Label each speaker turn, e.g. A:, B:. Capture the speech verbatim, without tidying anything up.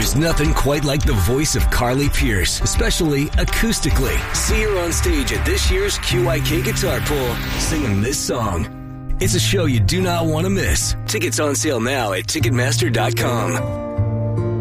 A: There's nothing quite like the voice of Carly Pearce, especially acoustically. See her on stage at this year's Q I K Guitar Pool, singing this song. It's a show you do not want to miss. Tickets on sale now at Ticketmaster dot com.